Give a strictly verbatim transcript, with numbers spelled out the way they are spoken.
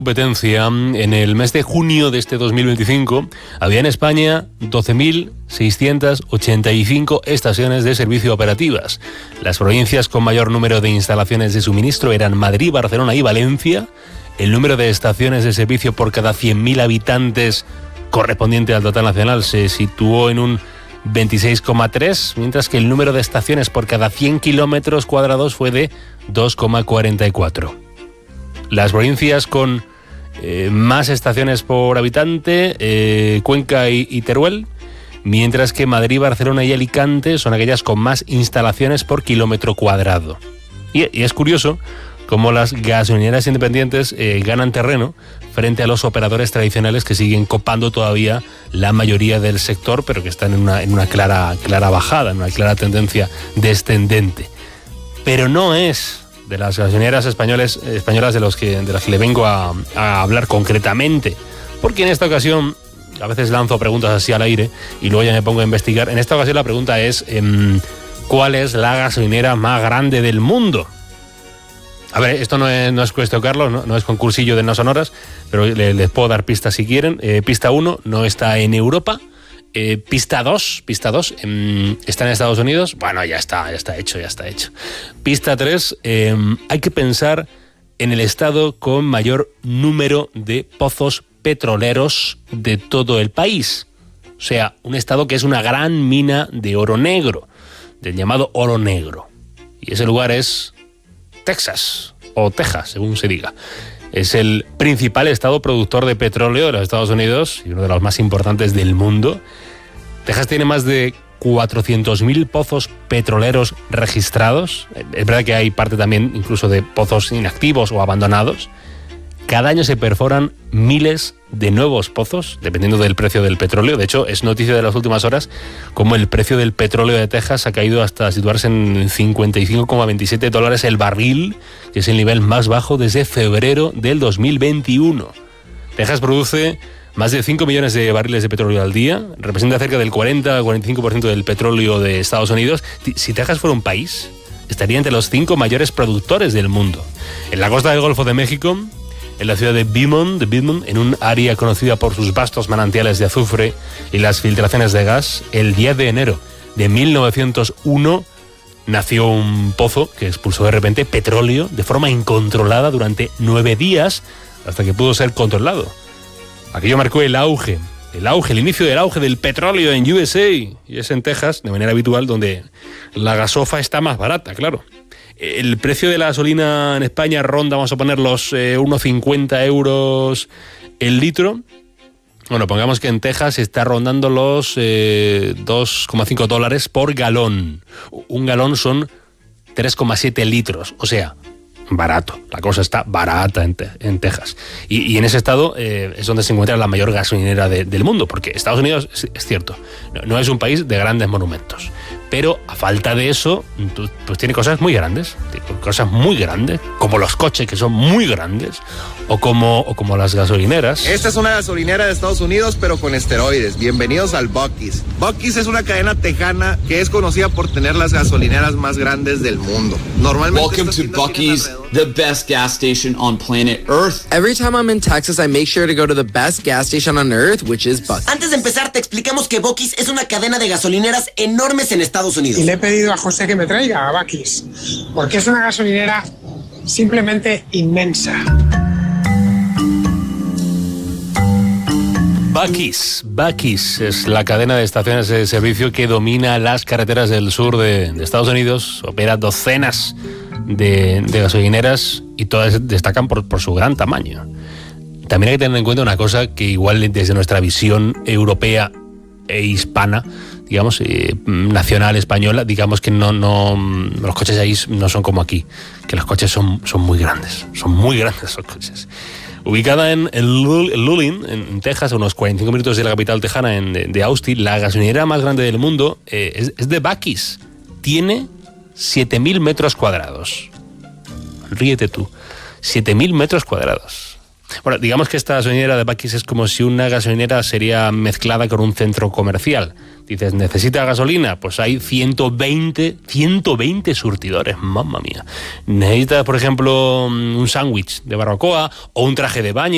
Competencia. En el mes de junio de este dos mil veinticinco había en España doce mil seiscientas ochenta y cinco estaciones de servicio operativas. Las provincias con mayor número de instalaciones de suministro eran Madrid, Barcelona y Valencia. El número de estaciones de servicio por cada cien mil habitantes correspondiente al total nacional se situó en un veintiséis coma tres, mientras que el número de estaciones por cada cien kilómetros cuadrados fue de dos coma cuarenta y cuatro. Las provincias con eh, más estaciones por habitante, eh, Cuenca y, y Teruel, mientras que Madrid, Barcelona y Alicante son aquellas con más instalaciones por kilómetro cuadrado. Y, y es curioso cómo las gasolineras independientes eh, ganan terreno frente a los operadores tradicionales que siguen copando todavía la mayoría del sector, pero que están en una, en una clara, clara bajada, en una clara tendencia descendente. Pero no es de las gasolineras españoles, españolas de, los que, de las que le vengo a, a hablar concretamente, porque en esta ocasión a veces lanzo preguntas así al aire y luego ya me pongo a investigar. En esta ocasión la pregunta es eh, ¿cuál es la gasolinera más grande del mundo? A ver, esto no es, no es cuestión, Carlos, no, no es concursillo de no sonoras, pero le, les puedo dar pistas si quieren. Eh, pista uno, no está en Europa. Eh, pista dos, pista dos, eh, está en Estados Unidos. Bueno, ya está, ya está hecho, ya está hecho. Pista tres, eh, hay que pensar en el estado con mayor número de pozos petroleros de todo el país. O sea, un estado que es una gran mina de oro negro, del llamado oro negro. Y ese lugar es Texas, o Texas, según se diga. Es el principal estado productor de petróleo de los Estados Unidos y uno de los más importantes del mundo. Texas tiene más de cuatrocientos mil pozos petroleros registrados. Es verdad que hay parte también incluso de pozos inactivos o abandonados. Cada año se perforan miles de nuevos pozos, dependiendo del precio del petróleo. De hecho, es noticia de las últimas horas como el precio del petróleo de Texas ha caído hasta situarse en cincuenta y cinco coma veintisiete dólares el barril, que es el nivel más bajo desde febrero del dos mil veintiuno. Texas produce más de cinco millones de barriles de petróleo al día, representa cerca del cuarenta a cuarenta y cinco por ciento del petróleo de Estados Unidos. Si Texas fuera un país, estaría entre los cinco mayores productores del mundo. En la costa del Golfo de México, en la ciudad de Beaumont, de Beaumont, en un área conocida por sus vastos manantiales de azufre y las filtraciones de gas, el diez de enero de mil novecientos uno nació un pozo que expulsó de repente petróleo de forma incontrolada durante nueve días hasta que pudo ser controlado. Aquello marcó el auge, el auge, el inicio del auge del petróleo en U S A, y es en Texas, de manera habitual, donde la gasofa está más barata, claro. El precio de la gasolina en España ronda, vamos a poner, los eh, uno coma cincuenta euros el litro. Bueno, pongamos que en Texas está rondando los eh, dos coma cinco dólares por galón. Un galón son tres coma siete litros, o sea, barato. La cosa está barata en, te- en Texas. Y, y en ese estado eh, es donde se encuentra la mayor gasolinera de, del mundo, porque Estados Unidos, es, es cierto, no, no es un país de grandes monumentos. Pero a falta de eso, pues tiene cosas muy grandes, cosas muy grandes, como los coches, que son muy grandes, o como, o como las gasolineras. Esta es una gasolinera de Estados Unidos, pero con esteroides. Bienvenidos al Buc-ee's. Buc-ee's es una cadena tejana que es conocida por tener las gasolineras más grandes del mundo. Normalmente Welcome to Buc-ee's, the best gas station on planet Earth. Every time I'm in Texas, I make sure to go to the best gas station on Earth, which is Buc-ee's. Antes de empezar, te explicamos que Buc-ee's es una cadena de gasolineras enormes en Estados Unidos. Y le he pedido a José que me traiga a Buc-ee's, porque es una gasolinera simplemente inmensa. Buc-ee's, Buc-ee's es la cadena de estaciones de servicio que domina las carreteras del sur de, de Estados Unidos. Opera docenas de, de gasolineras y todas destacan por, por su gran tamaño. También hay que tener en cuenta una cosa que igual desde nuestra visión europea e hispana, digamos, eh, nacional española, digamos que no, no, los coches ahí no son como aquí, que los coches son, son muy grandes, son muy grandes esos coches. Ubicada en, en Luling, en Texas, a unos cuarenta y cinco minutos de la capital tejana en, de, de Austin, la gasolinera más grande del mundo eh, es, es de Buc-ee's. Tiene siete mil metros cuadrados. Ríete tú. siete mil metros cuadrados. Bueno, digamos que esta gasolinera de Buc-ee's es como si una gasolinera sería mezclada con un centro comercial. Dices, ¿necesita gasolina? Pues hay ciento veinte surtidores, mamma mía. ¿Necesitas, por ejemplo, un sándwich de barbacoa o un traje de baño?